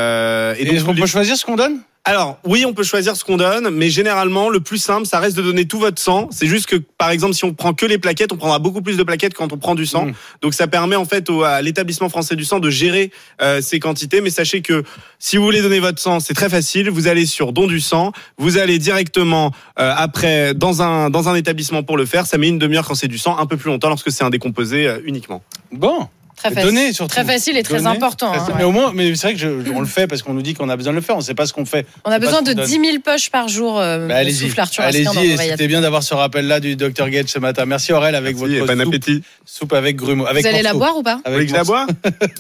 donc on peut choisir ce qu'on donne ? Alors, oui, on peut choisir ce qu'on donne, mais généralement, le plus simple, ça reste de donner tout votre sang. C'est juste que, par exemple, si on prend que les plaquettes, on prendra beaucoup plus de plaquettes quand on prend du sang. Donc, ça permet, en fait, à l'établissement français du sang de gérer ces quantités. Mais sachez que si vous voulez donner votre sang, c'est très facile. Vous allez sur Don du sang. Vous allez directement, après, dans un établissement pour le faire. Ça met une demi-heure quand c'est du sang, un peu plus longtemps lorsque c'est un décomposé uniquement. Bon. Très facile, très facile et très important. Mais au moins, mais c'est vrai que on le fait parce qu'on nous dit qu'on a besoin de le faire. On ne sait pas ce qu'on fait. On a besoin de 10 000 poches par jour. Allez-y, c'était bien d'avoir ce rappel-là du Dr Gage ce matin. Merci Aurel avec votre bon appétit. Soupe avec grumeaux. Vous allez la boire ou pas? Vous voulez que je la boive?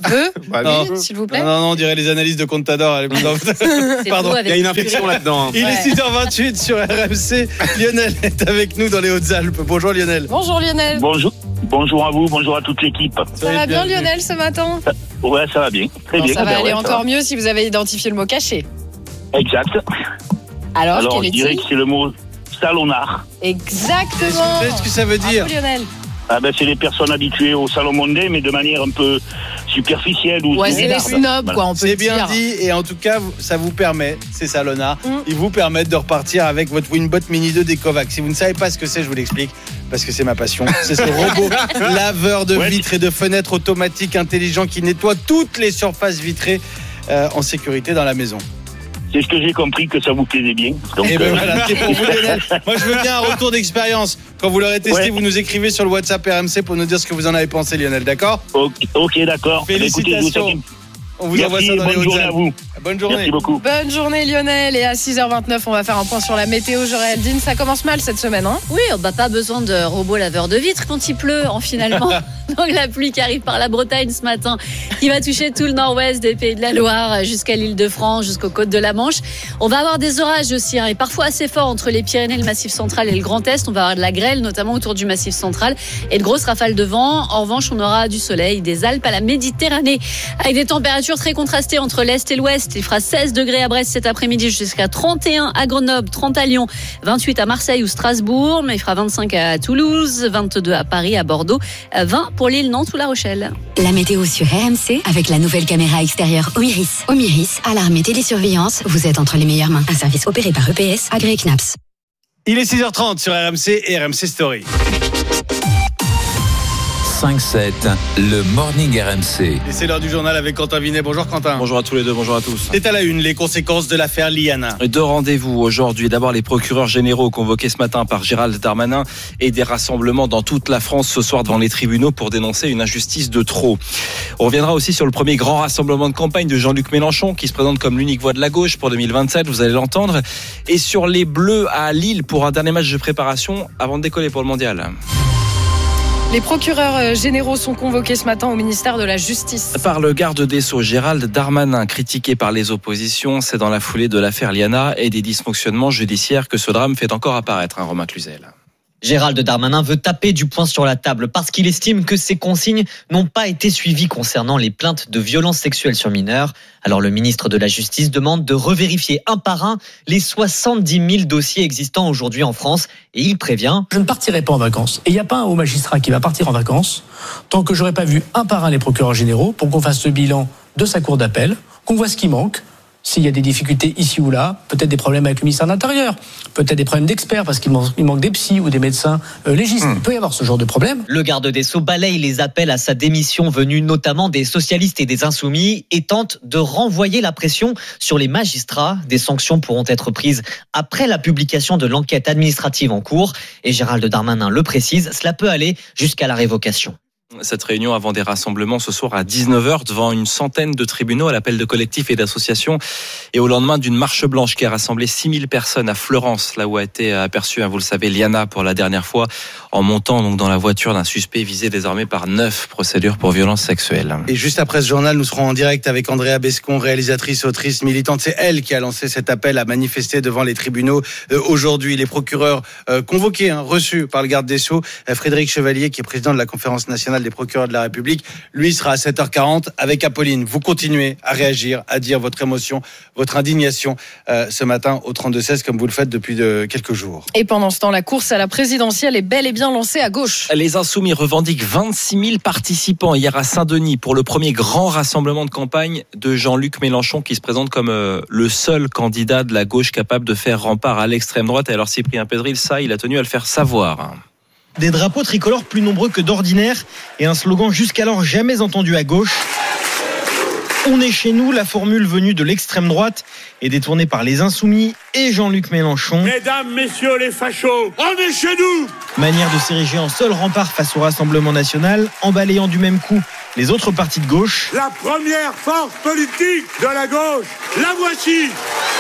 Oui, s'il vous plaît. Non, on dirait les analyses de Contador. Pardon, il y a une infection là-dedans. Il est 6h28 sur RMC. Lionel est avec nous dans les Hautes-Alpes. Bonjour Lionel. Bonjour Lionel. Bonjour à vous, bonjour à toute l'équipe. Ça va bien Lionel ce matin? Ouais, ça va bien. Très bien. Ça va aller encore mieux si vous avez identifié le mot caché. Exact. Alors je dirais que c'est le mot salonnard. Exactement. Qu'est-ce que ça veut dire? Bravo, Lionel. C'est les personnes habituées au salon mondain, mais de manière un peu superficielle. Ouais, c'est les snobs, quoi, on peut dire. C'est bien dit, et en tout cas, ça vous permet, ces salonnards, ils vous permettent de repartir avec votre Winbot Mini 2 d'Ecovac. Si vous ne savez pas ce que c'est, je vous l'explique, parce que c'est ma passion. C'est ce robot laveur de vitres et de fenêtres automatique intelligent qui nettoie toutes les surfaces vitrées en sécurité dans la maison. C'est ce que j'ai compris, que ça vous plaisait bien. Donc, et voilà, c'est pour vous, Lionel. Moi, je veux bien un retour d'expérience. Quand vous l'aurez testé, vous nous écrivez sur le WhatsApp RMC pour nous dire ce que vous en avez pensé, Lionel, d'accord? Ok, d'accord. Félicitations. On vous envoie ça dans les Hautes-Alpes. Bonne journée. Merci beaucoup. Bonne journée Lionel. Et à 6h29, on va faire un point sur la météo. Géraldine, ça commence mal cette semaine, hein? Oui, pas besoin de robot laveur de vitres quand il pleut, finalement. Donc la pluie qui arrive par la Bretagne ce matin, qui va toucher tout le nord-ouest des Pays de la Loire jusqu'à l'Île-de-France, jusqu'aux côtes de la Manche. On va avoir des orages aussi, et parfois assez forts entre les Pyrénées, le Massif central et le Grand Est. On va avoir de la grêle, notamment autour du Massif central, et de grosses rafales de vent. En revanche, on aura du soleil, des Alpes à la Méditerranée, avec des températures très contrastées entre l'Est et l'Ouest. Il fera 16 degrés à Brest cet après-midi, jusqu'à 31 à Grenoble, 30 à Lyon, 28 à Marseille ou Strasbourg, mais il fera 25 à Toulouse, 22 à Paris, à Bordeaux, 20 pour l'île Nantes ou La Rochelle. La météo sur RMC avec la nouvelle caméra extérieure Omiris. Omiris, alarme et télésurveillance, vous êtes entre les meilleures mains. Un service opéré par EPS, agréé CNAPS. Il est 6h30 sur RMC et RMC Story. 5-7, le Morning RMC. Et c'est l'heure du journal avec Quentin Vinet. Bonjour Quentin. Bonjour à tous les deux, bonjour à tous. C'est à la une, les conséquences de l'affaire Liana. 2 rendez-vous aujourd'hui. D'abord les procureurs généraux convoqués ce matin par Gérald Darmanin et des rassemblements dans toute la France ce soir devant les tribunaux pour dénoncer une injustice de trop. On reviendra aussi sur le premier grand rassemblement de campagne de Jean-Luc Mélenchon qui se présente comme l'unique voix de la gauche pour 2027, vous allez l'entendre. Et sur les Bleus à Lille pour un dernier match de préparation avant de décoller pour le mondial. Les procureurs généraux sont convoqués ce matin au ministère de la Justice. Par le garde des Sceaux, Gérald Darmanin, critiqué par les oppositions. C'est dans la foulée de l'affaire Liana et des dysfonctionnements judiciaires que ce drame fait encore apparaître, Romain Cluzel. Gérald Darmanin veut taper du poing sur la table parce qu'il estime que ces consignes n'ont pas été suivies concernant les plaintes de violences sexuelles sur mineurs. Alors le ministre de la Justice demande de revérifier un par un les 70 000 dossiers existants aujourd'hui en France et il prévient. Je ne partirai pas en vacances et il n'y a pas un haut magistrat qui va partir en vacances tant que j'aurai pas vu un par un les procureurs généraux pour qu'on fasse le bilan de sa cour d'appel, qu'on voit ce qui manque. S'il y a des difficultés ici ou là, peut-être des problèmes avec le ministère de l'Intérieur, peut-être des problèmes d'experts parce qu'il manque des psys ou des médecins légistes. Il peut y avoir ce genre de problème. Le garde des Sceaux balaye les appels à sa démission venus notamment des socialistes et des insoumis et tente de renvoyer la pression sur les magistrats. Des sanctions pourront être prises après la publication de l'enquête administrative en cours. Et Gérald Darmanin le précise, cela peut aller jusqu'à la révocation. Cette réunion avant des rassemblements ce soir à 19h devant une centaine de tribunaux à l'appel de collectifs et d'associations et au lendemain d'une marche blanche qui a rassemblé 6000 personnes à Fleurance, là où a été aperçue, vous le savez, Liana pour la dernière fois en montant donc dans la voiture d'un suspect visé désormais par 9 procédures pour violences sexuelles. Et juste après ce journal, nous serons en direct avec Andrea Bescon, réalisatrice, autrice, militante. C'est elle qui a lancé cet appel à manifester devant les tribunaux aujourd'hui. Les procureurs convoqués, reçus par le garde des Sceaux, Frédéric Chevalier qui est président de la Conférence nationale des procureurs de la République. Lui, il sera à 7h40 avec Apolline. Vous continuez à réagir, à dire votre émotion, votre indignation ce matin au 32-16, comme vous le faites depuis quelques jours. Et pendant ce temps, la course à la présidentielle est bel et bien lancée à gauche. Les Insoumis revendiquent 26 000 participants hier à Saint-Denis pour le premier grand rassemblement de campagne de Jean-Luc Mélenchon, qui se présente comme le seul candidat de la gauche capable de faire rempart à l'extrême droite. Et alors Cyprien Pédril, ça, il a tenu à le faire savoir. Des drapeaux tricolores plus nombreux que d'ordinaire et un slogan jusqu'alors jamais entendu à gauche. On est chez nous, la formule venue de l'extrême droite est détournée par les Insoumis et Jean-Luc Mélenchon. Mesdames, messieurs les fachos, on est chez nous. Manière de s'ériger en seul rempart face au Rassemblement national, en balayant du même coup les autres partis de gauche. La première force politique de la gauche, la voici.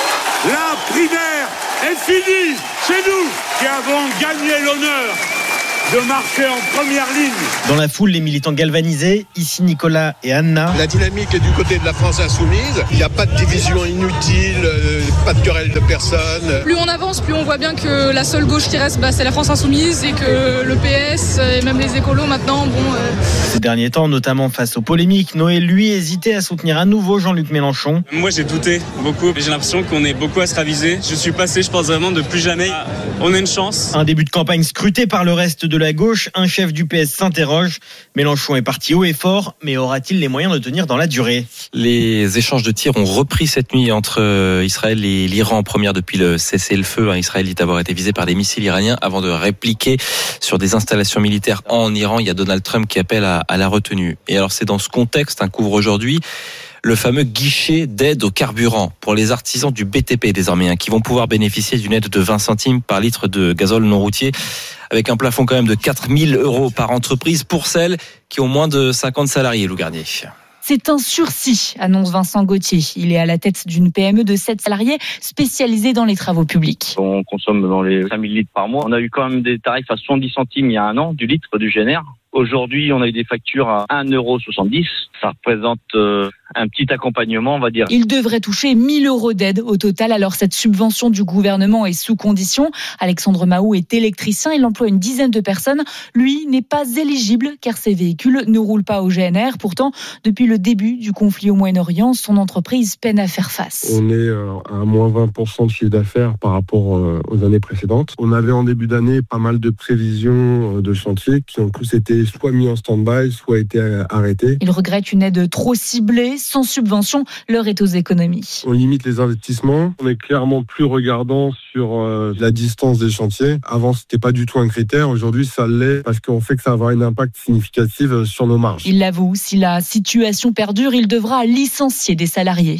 La primaire est finie. C'est nous qui avons gagné l'honneur de marcher en première ligne. Dans la foule, les militants galvanisés, ici Nicolas et Anna. La dynamique est du côté de la France insoumise. Il n'y a pas de division inutile, pas de querelle de personnes. Plus on avance, plus on voit bien que la seule gauche qui reste, c'est la France insoumise, et que le PS et même les écolos maintenant, Ces derniers temps, notamment face aux polémiques, Noël, lui, hésitait à soutenir à nouveau Jean-Luc Mélenchon. Moi, j'ai douté beaucoup. J'ai l'impression qu'on est beaucoup à se raviser. Je suis passé, je pense vraiment, de plus jamais. On a une chance. Un début de campagne scruté par le reste de la gauche. Un chef du PS s'interroge. Mélenchon est parti haut et fort, mais aura-t-il les moyens de tenir dans la durée ? Les échanges de tirs ont repris cette nuit entre Israël et l'Iran, en première depuis le cessez-le-feu. Israël dit avoir été visé par des missiles iraniens avant de répliquer sur des installations militaires en Iran. Il y a Donald Trump qui appelle à la retenue. Et alors c'est dans ce contexte qu'ouvre aujourd'hui le fameux guichet d'aide au carburant pour les artisans du BTP désormais, qui vont pouvoir bénéficier d'une aide de 20 centimes par litre de gazole non routier, avec un plafond quand même de 4 000 € par entreprise pour celles qui ont moins de 50 salariés, Lou Garnier. C'est un sursis, annonce Vincent Gauthier. Il est à la tête d'une PME de 7 salariés spécialisée dans les travaux publics. On consomme dans les 5000 litres par mois. On a eu quand même des tarifs à 70 centimes il y a un an du litre du GNR. Aujourd'hui, on a eu des factures à 1,70 €. Ça représente un petit accompagnement, on va dire. Il devrait toucher 1 000 € d'aide au total. Alors, cette subvention du gouvernement est sous condition. Alexandre Mahou est électricien. Il emploie une dizaine de personnes. Lui n'est pas éligible car ses véhicules ne roulent pas au GNR. Pourtant, depuis le début du conflit au Moyen-Orient, son entreprise peine à faire face. On est à moins 20% de chiffre d'affaires par rapport aux années précédentes. On avait en début d'année pas mal de prévisions de chantier qui ont tous été soit mis en stand-by, soit été arrêtés. Il regrette une aide trop ciblée, sans subvention. L'heure est aux économies. On limite les investissements. On est clairement plus regardant sur la distance des chantiers. Avant, c'était pas du tout un critère. Aujourd'hui, ça l'est parce qu'on fait que ça va avoir un impact significatif sur nos marges. Il l'avoue, si la situation perdure, il devra licencier des salariés.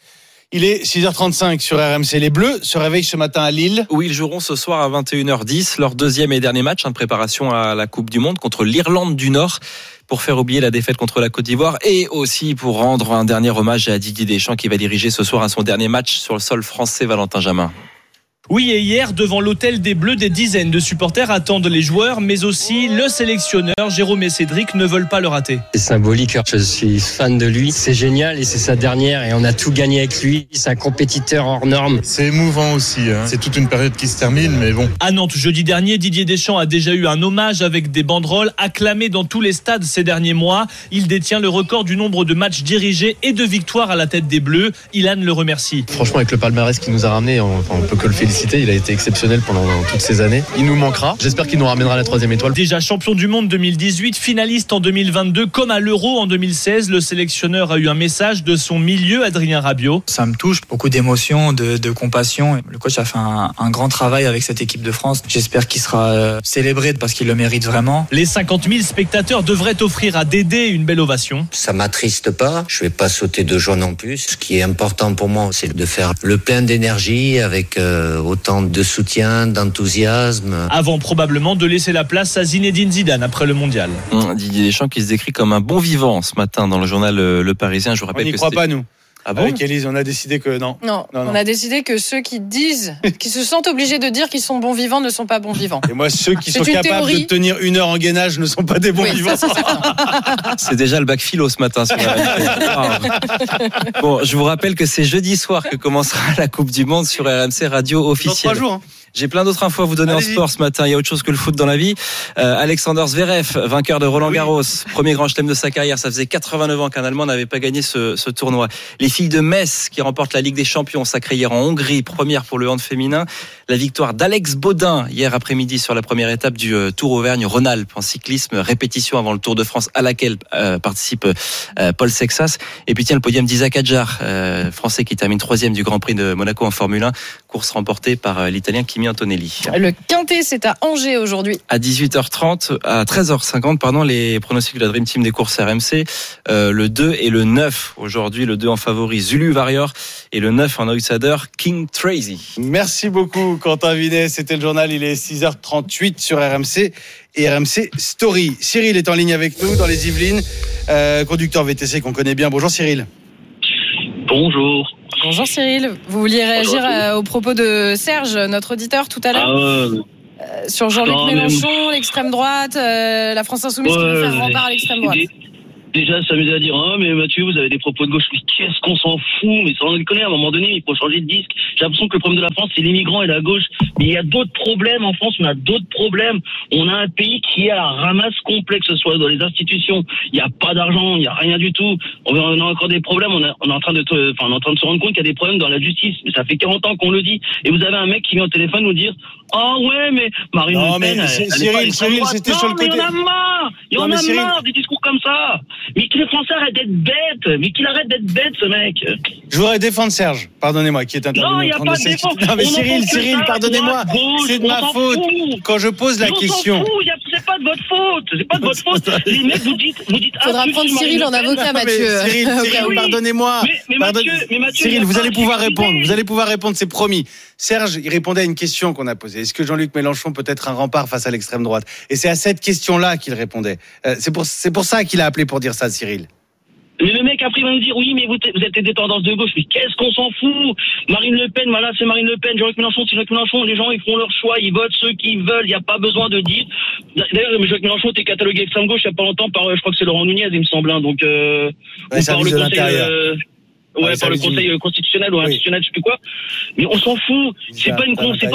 Il est 6h35 sur RMC. Les Bleus se réveillent ce matin à Lille. Oui, ils joueront ce soir à 21h10 leur deuxième et dernier match de préparation à la Coupe du Monde contre l'Irlande du Nord, pour faire oublier la défaite contre la Côte d'Ivoire et aussi pour rendre un dernier hommage à Didier Deschamps qui va diriger ce soir à son dernier match sur le sol français. Valentin Jamin. Oui, et hier, devant l'hôtel des Bleus, des dizaines de supporters attendent les joueurs, mais aussi le sélectionneur. Jérôme et Cédric ne veulent pas le rater. C'est symbolique, je suis fan de lui. C'est génial et c'est sa dernière et on a tout gagné avec lui. C'est un compétiteur hors norme. C'est émouvant aussi, c'est toute une période qui se termine, mais bon. À Nantes, jeudi dernier, Didier Deschamps a déjà eu un hommage avec des banderoles acclamées dans tous les stades ces derniers mois. Il détient le record du nombre de matchs dirigés et de victoires à la tête des Bleus. Ilan le remercie. Franchement, avec le palmarès qu'il nous a ramené, on peut que le féliciter. Il a été exceptionnel pendant toutes ces années. Il nous manquera. J'espère qu'il nous ramènera la 3e étoile. Déjà champion du monde 2018, finaliste en 2022, comme à l'Euro en 2016, le sélectionneur a eu un message de son milieu, Adrien Rabiot. Ça me touche, beaucoup d'émotions, de compassion. Le coach a fait un grand travail avec cette équipe de France. J'espère qu'il sera célébré parce qu'il le mérite vraiment. Les 50 000 spectateurs devraient offrir à Dédé une belle ovation. Ça m'attriste pas. Je vais pas sauter de joie non plus. Ce qui est important pour moi, c'est de faire le plein d'énergie avec autant de soutien, d'enthousiasme. Avant probablement de laisser la place à Zinedine Zidane après le mondial. Didier Deschamps qui se décrit comme un bon vivant ce matin dans le journal Le Parisien. Je vous rappelle on n'y croit pas, nous. Ah bon ? Avec Élise, on a décidé que non. Non, on a décidé que ceux qui disent, qui se sentent obligés de dire qu'ils sont bons vivants ne sont pas bons vivants. Et moi, ceux qui sont capables de tenir 1 heure en gainage ne sont pas des bons vivants. Ça, c'est déjà le bac philo ce matin. Bon, je vous rappelle que c'est jeudi soir que commencera la Coupe du Monde sur RMC Radio officielle. Dans 3 jours. J'ai plein d'autres infos à vous donner en sport ce matin. Il y a autre chose que le foot dans la vie. Alexander Zverev, vainqueur de Roland Garros, premier grand chelem de sa carrière. Ça faisait 89 ans qu'un Allemand n'avait pas gagné ce tournoi. Les filles de Metz qui remportent la Ligue des Champions, sacrée hier en Hongrie, première pour le hand féminin. La victoire d'Alex Baudin hier après-midi sur la première étape du Tour Auvergne-Rhône-Alpes en cyclisme, répétition avant le Tour de France à laquelle participe Paul Sexas. Et puis tiens, le podium d'Isaac Adjar, français qui termine 3e du Grand Prix de Monaco en Formule 1, course remportée par l'Italien Kimi Antonelli. Le Quintet, c'est à Angers aujourd'hui. À 18h30, à 13h50, les pronostics de la Dream Team des courses RMC, le 2 et le 9 aujourd'hui, le 2 en favori Zulu Warrior et le 9 en outsider King Tracy. Merci beaucoup Quentin Vinet, c'était le journal, il est 6h38 sur RMC et RMC Story. Cyril est en ligne avec nous dans les Yvelines, conducteur VTC qu'on connaît bien. Bonjour Cyril. Bonjour. Bonjour Cyril, vous vouliez réagir aux propos de Serge, notre auditeur tout à l'heure sur Jean-Luc Mélenchon, l'extrême droite, la France Insoumise qui veut faire rempart à l'extrême droite. Déjà s'amuser à dire mais Mathieu vous avez des propos de gauche, mais qu'est-ce qu'on s'en fout, mais sans déconner, à un moment donné il faut changer de disque. J'ai l'impression que le problème de la France c'est les migrants et la gauche, mais il y a d'autres problèmes en France, on a d'autres problèmes. On a un pays qui est à la ramasse complète, que ce soit dans les institutions, il n'y a pas d'argent, il n'y a rien du tout. On a encore des problèmes, on est en train de se rendre compte qu'il y a des problèmes dans la justice, mais ça fait 40 ans qu'on le dit, et vous avez un mec qui vient au téléphone nous dire ouais mais Marine Le Pen Cyril, c'était sur le côté. Il y en a marre des discours comme ça. Mais que les Français arrêtent d'être bêtes. Mais qu'il arrête d'être bête, ce mec. Je voudrais défendre Serge, pardonnez-moi, qui est intervenu. Non, il n'y a pas de défense. Non, mais Cyril, pardonnez-moi. C'est de ma faute. Quand je pose la question. C'est pas de votre faute. C'est pas de votre faute. Les mecs, vous dites. Faudra prendre Cyril en avocat, Mathieu. Cyril, pardonnez-moi. Cyril, vous allez pouvoir répondre. Vous allez pouvoir répondre, c'est promis. Serge, il répondait à une question qu'on a posée. Est-ce que Jean-Luc Mélenchon peut être un rempart face à l'extrême droite? Et c'est à cette question-là qu'il répondait. C'est pour ça qu'il a appelé pour dire ça, Cyril. Mais le mec après il va nous dire oui mais vous êtes des tendances de gauche, mais qu'est-ce qu'on s'en fout. Marine Le Pen, voilà c'est Marine Le Pen, Jean-Luc Mélenchon c'est Jean-Luc Mélenchon, les gens ils font leur choix, ils votent ceux qu'ils veulent, il n'y a pas besoin de dire. D'ailleurs Jean-Luc Mélenchon était catalogué extrême gauche il n'y a pas longtemps par, je crois que c'est Laurent Nunez il me semble, donc par le conseil par le Conseil constitutionnel ou institutionnel, je sais plus quoi. Mais on s'en fout, c'est pas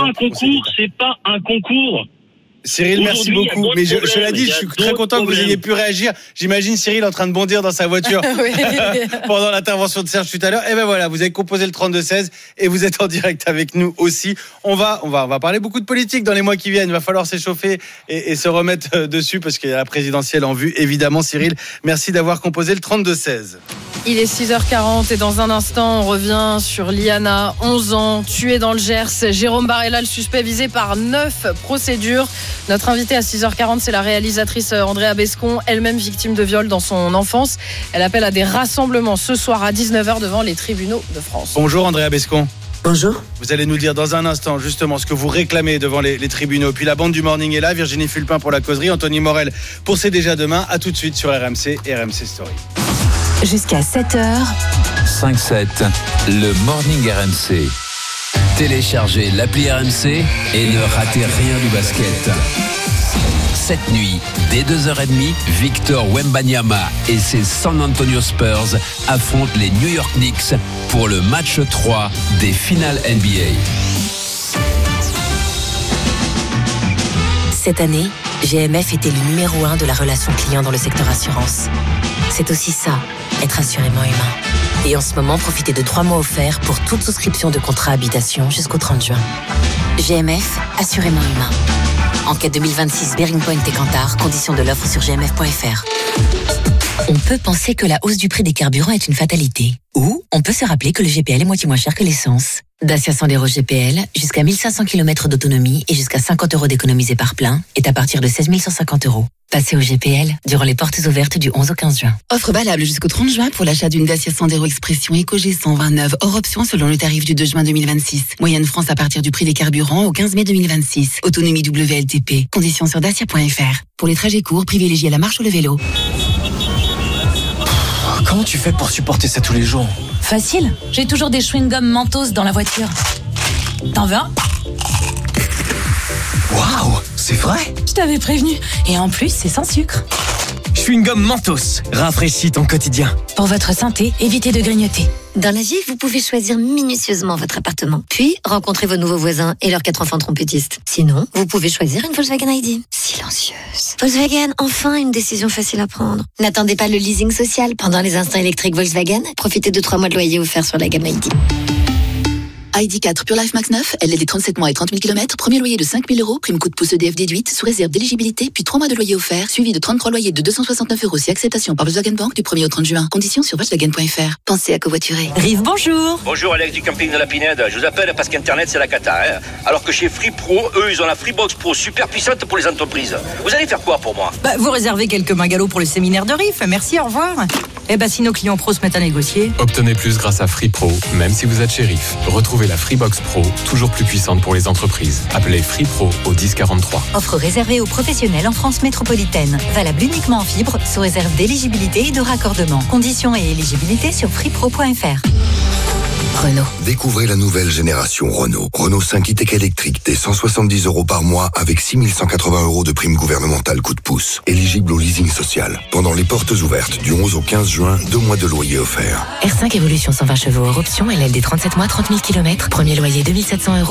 un concours. Cyril, merci beaucoup. Mais cela dit, je suis très content que vous ayez pu réagir. J'imagine Cyril en train de bondir dans sa voiture pendant l'intervention de Serge tout à l'heure. Et ben voilà, vous avez composé le 32-16 et vous êtes en direct avec nous aussi. On va parler beaucoup de politique dans les mois qui viennent. Il va falloir s'échauffer et se remettre dessus parce qu'il y a la présidentielle en vue. Évidemment, Cyril, merci d'avoir composé le 32-16. Il est 6h40 et dans un instant, on revient sur Liana, 11 ans, tuée dans le Gers. Jérôme Barella, le suspect visé par 9 procédures. Notre invitée à 6h40, c'est la réalisatrice Andrea Bescon, elle-même victime de viol dans son enfance. Elle appelle à des rassemblements ce soir à 19h devant les tribunaux de France. Bonjour Andrea Bescon. Bonjour. Vous allez nous dire dans un instant justement ce que vous réclamez devant les tribunaux. Puis la bande du Morning est là, Virginie Fulpin pour la causerie, Anthony Morel pour C'est déjà demain. À tout de suite sur RMC et RMC Story. Jusqu'à 7h. 5-7, le Morning RMC. Téléchargez l'appli RMC et ne ratez rien du basket. Cette nuit, dès 2h30, Victor Wembanyama et ses San Antonio Spurs affrontent les New York Knicks pour le match 3 des finales NBA. Cette année, GMF était le numéro 1 de la relation client dans le secteur assurance. C'est aussi ça, être assurément humain. Et en ce moment, profitez de 3 mois offerts pour toute souscription de contrat habitation jusqu'au 30 juin. GMF, assurément humain. Enquête 2026 Bearing Point et Kantar, conditions de l'offre sur gmf.fr. On peut penser que la hausse du prix des carburants est une fatalité. Ou on peut se rappeler que le GPL est moitié moins cher que l'essence. Dacia Sandero GPL, jusqu'à 1500 km d'autonomie et jusqu'à 50 € d'économisés par plein, est à partir de 16 150 €. Passez au GPL durant les portes ouvertes du 11 au 15 juin. Offre valable jusqu'au 30 juin pour l'achat d'une Dacia Sandero Expression EcoG 129 hors option selon le tarif du 2 juin 2026. Moyenne France à partir du prix des carburants au 15 mai 2026. Autonomie WLTP. Conditions sur dacia.fr. Pour les trajets courts, privilégiez la marche ou le vélo. Comment tu fais pour supporter ça tous les jours? Facile, j'ai toujours des chewing-gums Mentos dans la voiture. T'en veux un? Waouh, c'est vrai? Je t'avais prévenu. Et en plus, c'est sans sucre. Chewing-gum Mentos. Rafraîchis ton quotidien. Pour votre santé, évitez de grignoter. Dans la vie, vous pouvez choisir minutieusement votre appartement, puis rencontrer vos nouveaux voisins et leurs 4 enfants trompettistes. Sinon, vous pouvez choisir une Volkswagen ID. Silencieuse. Volkswagen, enfin une décision facile à prendre. N'attendez pas le leasing social. Pendant les instants électriques Volkswagen, profitez de 3 mois de loyer offerts sur la gamme ID. ID4 Pure Life Max 9, LLD 37 mois et 30 000 km, premier loyer de 5 000 €, prime coup de pouce EDF déduite, sous réserve d'éligibilité, puis 3 mois de loyer offert, suivi de 33 loyers de 269 € si acceptation par Volkswagen Bank du 1er au 30 juin. Conditions sur Volkswagen.fr. Pensez à covoiturer. Rive, bonjour. Bonjour Alex du camping de la Pinède. Je vous appelle parce qu'Internet c'est la cata. Alors que chez Free Pro, eux ils ont la Freebox Pro super puissante pour les entreprises. Vous allez faire quoi pour moi? Vous réservez quelques bungalows pour le séminaire de Riff. Merci, au revoir. Si nos clients pros se mettent à négocier. Obtenez plus grâce à Free Pro, même si vous êtes chez Riff. Retrouvez la Freebox Pro, toujours plus puissante pour les entreprises. Appelez Free Pro au 1043. Offre réservée aux professionnels en France métropolitaine. Valable uniquement en fibre, sous réserve d'éligibilité et de raccordement. Conditions et éligibilité sur freepro.fr. Renault. Découvrez la nouvelle génération Renault. Renault 5 e-Tech électrique dès 170 € par mois avec 6 180 € de prime gouvernementale coup de pouce. Éligible au leasing social. Pendant les portes ouvertes du 11 au 15 juin, 2 mois de loyer offert. R5 Evolution 120 chevaux hors option, LLD 37 mois, 30 000 km. Premier loyer 2 700 €.